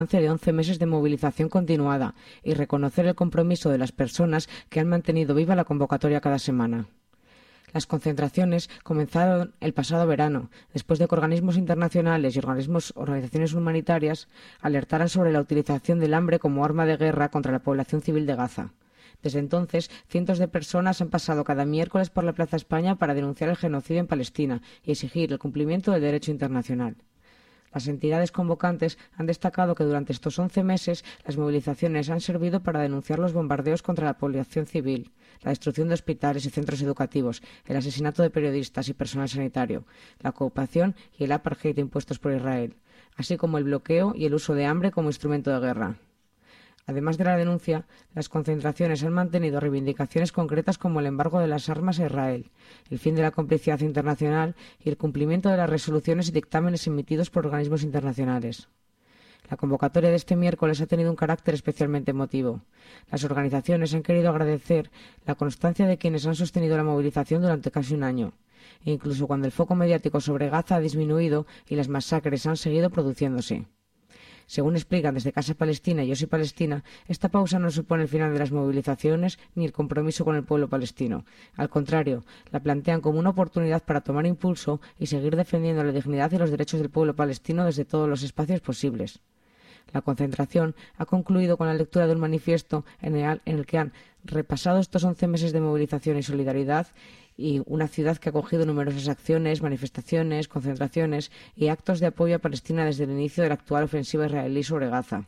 de 11 meses de movilización continuada y reconocer el compromiso de las personas que han mantenido viva la convocatoria cada semana. Las concentraciones comenzaron el pasado verano, después de que organismos internacionales y organizaciones humanitarias alertaran sobre la utilización del hambre como arma de guerra contra la población civil de Gaza. Desde entonces, cientos de personas han pasado cada miércoles por la Plaza España para denunciar el genocidio en Palestina y exigir el cumplimiento del derecho internacional. Las entidades convocantes han destacado que durante estos 11 meses las movilizaciones han servido para denunciar los bombardeos contra la población civil, la destrucción de hospitales y centros educativos, el asesinato de periodistas y personal sanitario, la ocupación y el apartheid impuestos por Israel, así como el bloqueo y el uso de hambre como instrumento de guerra. Además de la denuncia, las concentraciones han mantenido reivindicaciones concretas como el embargo de las armas a Israel, el fin de la complicidad internacional y el cumplimiento de las resoluciones y dictámenes emitidos por organismos internacionales. La convocatoria de este miércoles ha tenido un carácter especialmente emotivo. Las organizaciones han querido agradecer la constancia de quienes han sostenido la movilización durante casi un año, e incluso cuando el foco mediático sobre Gaza ha disminuido y las masacres han seguido produciéndose. Según explican desde Casa Palestina y Yo Soy Palestina, esta pausa no supone el final de las movilizaciones ni el compromiso con el pueblo palestino. Al contrario, la plantean como una oportunidad para tomar impulso y seguir defendiendo la dignidad y los derechos del pueblo palestino desde todos los espacios posibles. La concentración ha concluido con la lectura de un manifiesto en el que han repasado estos 11 meses de movilización y solidaridad y una ciudad que ha acogido numerosas acciones, manifestaciones, concentraciones y actos de apoyo a Palestina desde el inicio de la actual ofensiva israelí sobre Gaza.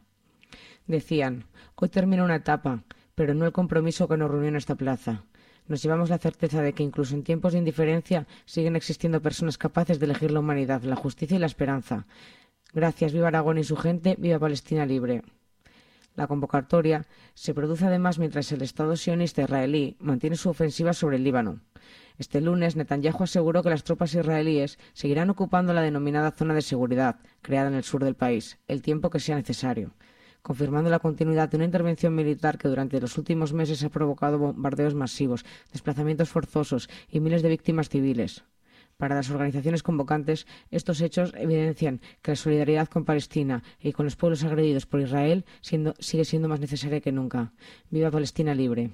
Decían: hoy termina una etapa, pero no el compromiso que nos reunió en esta plaza. Nos llevamos la certeza de que incluso en tiempos de indiferencia siguen existiendo personas capaces de elegir la humanidad, la justicia y la esperanza. Gracias, viva Aragón y su gente, viva Palestina libre. La convocatoria se produce además mientras el Estado sionista israelí mantiene su ofensiva sobre el Líbano. Este lunes, Netanyahu aseguró que las tropas israelíes seguirán ocupando la denominada zona de seguridad, creada en el sur del país, el tiempo que sea necesario, confirmando la continuidad de una intervención militar que durante los últimos meses ha provocado bombardeos masivos, desplazamientos forzosos y miles de víctimas civiles. Para las organizaciones convocantes, estos hechos evidencian que la solidaridad con Palestina y con los pueblos agredidos por Israel sigue siendo más necesaria que nunca. ¡Viva Palestina libre!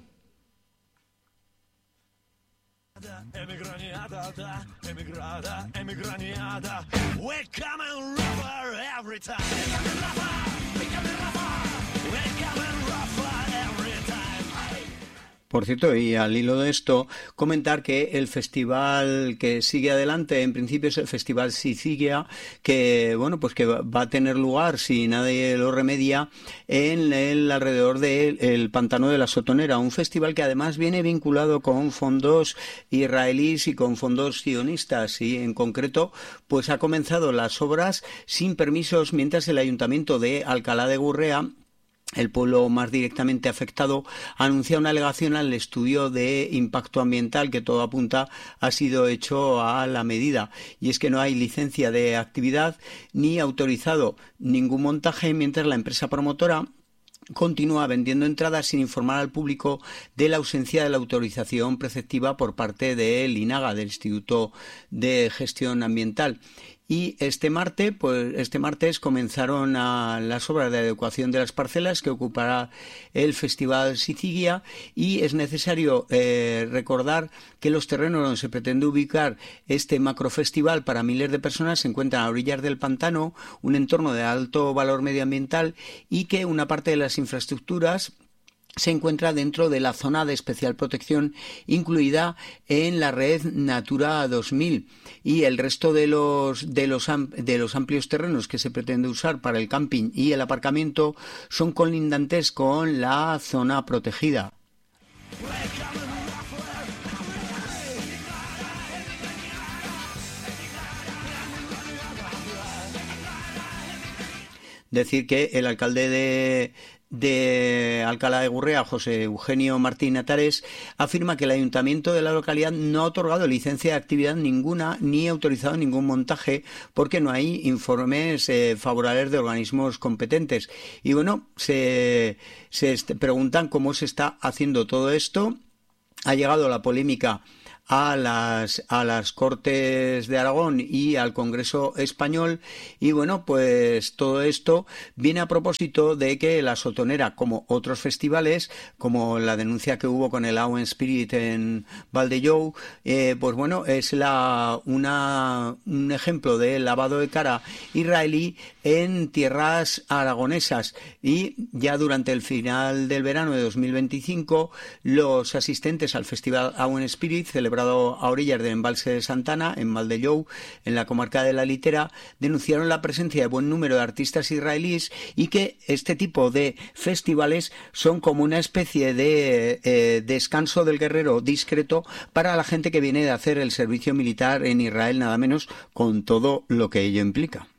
Por cierto, y al hilo de esto, comentar que el festival que sigue adelante, en principio es el Festival Sicilia, que que va a tener lugar, si nadie lo remedia, en el alrededor del Pantano de la Sotonera, un festival que además viene vinculado con fondos israelíes y con fondos sionistas, y en concreto pues ha comenzado las obras sin permisos, mientras el Ayuntamiento de Alcalá de Gurrea, el pueblo más directamente afectado, anuncia una alegación al estudio de impacto ambiental que todo apunta ha sido hecho a la medida. Y es que no hay licencia de actividad ni autorizado ningún montaje, mientras la empresa promotora continúa vendiendo entradas sin informar al público de la ausencia de la autorización preceptiva por parte del INAGA, del Instituto de Gestión Ambiental. Y este martes comenzaron las obras de adecuación de las parcelas que ocupará el Festival Sicilia, y es necesario recordar que los terrenos donde se pretende ubicar este macrofestival para miles de personas se encuentran a orillas del pantano, un entorno de alto valor medioambiental, y que una parte de las infraestructuras se encuentra dentro de la zona de especial protección incluida en la red Natura 2000, y el resto de los amplios terrenos que se pretende usar para el camping y el aparcamiento son colindantes con la zona protegida. Decir que el alcalde de Alcalá de Gurrea, José Eugenio Martín Atares, afirma que el ayuntamiento de la localidad no ha otorgado licencia de actividad ninguna ni ha autorizado ningún montaje porque no hay informes favorables de organismos competentes. Y se preguntan cómo se está haciendo todo esto. Ha llegado la polémica a las Cortes de Aragón y al Congreso español. Y bueno, pues todo esto viene a propósito de que la Sotonera, como otros festivales, como la denuncia que hubo con el Auen Spirit en Valdeolleau, pues bueno, es un ejemplo de lavado de cara israelí en tierras aragonesas. Y ya durante el final del verano de 2025, los asistentes al Festival Auen Spirit, celebrado a orillas del embalse de Santana, en Valdeolleau, en la comarca de la Litera, denunciaron la presencia de buen número de artistas israelíes y que este tipo de festivales son como una especie de descanso del guerrero discreto para la gente que viene de hacer el servicio militar en Israel, nada menos, con todo lo que ello implica.